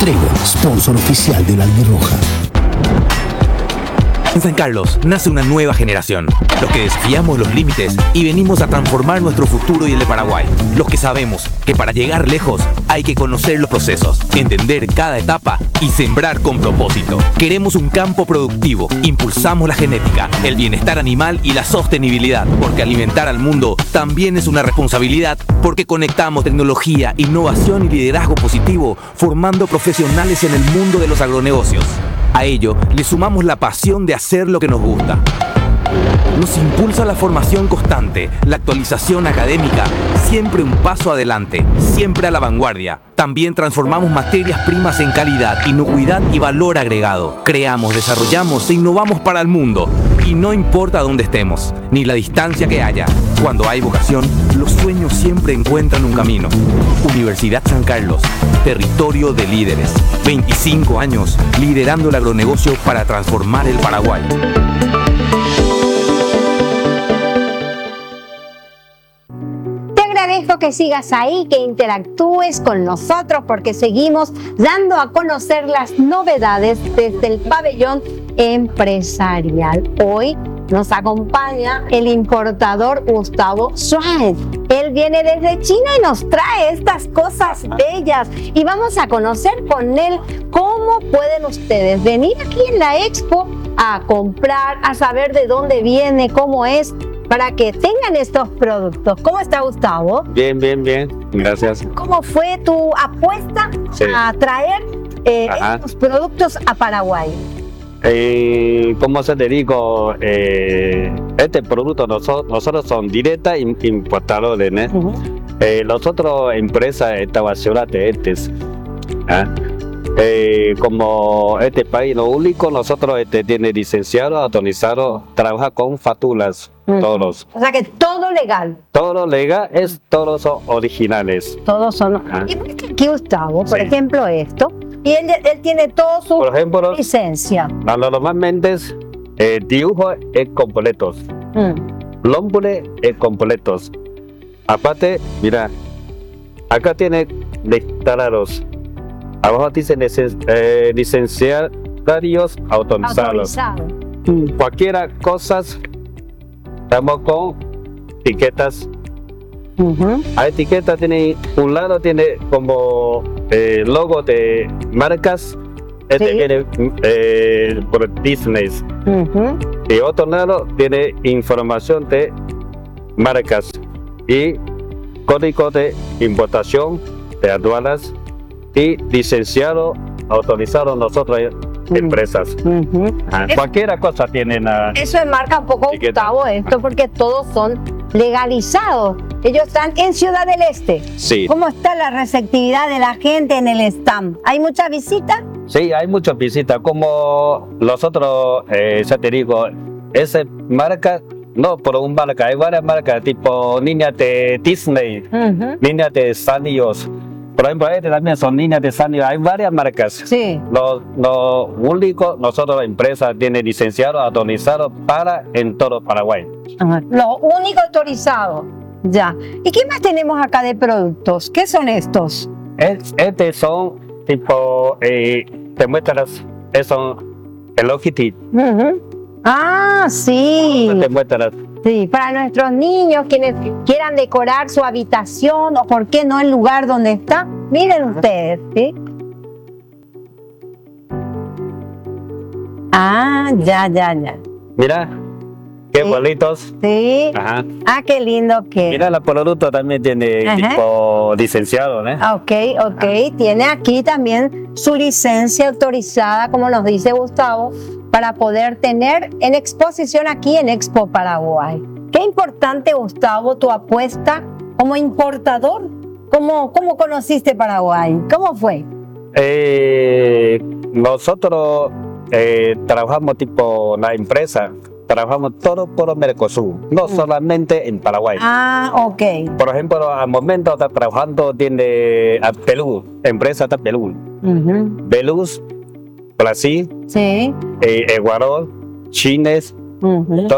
Trébol, sponsor oficial de la Albirroja. En San Carlos nace una nueva generación, los que desafiamos los límites y venimos a transformar nuestro futuro y el de Paraguay. Los que sabemos que para llegar lejos hay que conocer los procesos, entender cada etapa y sembrar con propósito. Queremos un campo productivo, impulsamos la genética, el bienestar animal y la sostenibilidad, porque alimentar al mundo también es una responsabilidad, porque conectamos tecnología, innovación y liderazgo positivo, formando profesionales en el mundo de los agronegocios. A ello le sumamos la pasión de hacer lo que nos gusta. Nos impulsa la formación constante, la actualización académica, siempre un paso adelante, siempre a la vanguardia. También transformamos materias primas en calidad, inocuidad y valor agregado. Creamos, desarrollamos e innovamos para el mundo. Y no importa dónde estemos, ni la distancia que haya. Cuando hay vocación, los sueños siempre encuentran un camino. Universidad San Carlos, territorio de líderes. 25 años liderando el agronegocio para transformar el Paraguay. Agradezco que sigas ahí, que interactúes con nosotros porque seguimos dando a conocer las novedades desde el pabellón empresarial. Hoy nos acompaña el importador Gustavo Suárez. Él viene desde China y nos trae estas cosas bellas y vamos a conocer con él cómo pueden ustedes venir aquí en la Expo a comprar, a saber de dónde viene, cómo es, para que tengan estos productos. ¿Cómo está, Gustavo? Bien, gracias. ¿Cómo fue tu apuesta a traer estos productos a Paraguay? Como se te digo, este producto nosotros son directa importadores, ¿no? Nosotros empresa esta ciudad de Estes, como este país lo único, nosotros tiene licenciado, autorizado, trabaja con facturas, todos. O sea que todo legal. Todo legal, todos son originales. Todos son. Y por qué aquí, Gustavo, por ejemplo, esto, y él tiene todo su licencia. Normalmente dibujo es completos, nombre es completos. Aparte, mira, acá tiene declarados. Abajo dice licenciarios autorizados. Cualquier cosa, estamos con etiquetas. La etiqueta tiene, un lado tiene como logo de marcas, tiene por Disney. Y otro lado tiene información de marcas y código de importación de aduanas y licenciado, autorizado nosotros empresas. Cualquier cosa tienen. Eso enmarca un poco, Gustavo, esto, porque todos son legalizados. Ellos están en Ciudad del Este. Sí. ¿Cómo está la receptividad de la gente en el stand? ¿Hay mucha visita? Sí, hay muchas visitas. Como nosotros, ya te digo, esa marca, no por un marca, hay varias marcas, tipo niñas de Disney, niñas de Sanrios. Por ejemplo, también son niñas de Sanrios, hay varias marcas. Sí. Lo único, nosotros la empresa tiene licenciado, autorizado para en todo Paraguay. Lo único autorizado. Ya. ¿Y qué más tenemos acá de productos? ¿Qué son estos? Son tipo, te muestras, son Hello Kitty. Ah, sí. Te muestras. Sí, para nuestros niños, quienes quieran decorar su habitación o por qué no el lugar donde está, miren ustedes, ¿sí? Ah, ya. Mira, qué bonitos. Sí. Ah, qué lindo que. Mira, el producto también tiene tipo licenciado, ¿no? Ok. Tiene aquí también su licencia autorizada, como nos dice Gustavo, para poder tener en exposición aquí en Expo Paraguay. Qué importante, Gustavo, tu apuesta como importador. ¿Cómo conociste Paraguay? ¿Cómo fue? Nosotros trabajamos tipo la empresa, trabajamos todo por Mercosur, no solamente en Paraguay. Ah, ok. Por ejemplo, al momento está trabajando tiene a Perú, empresa de Perú, Brasil, sí, Ecuador, China,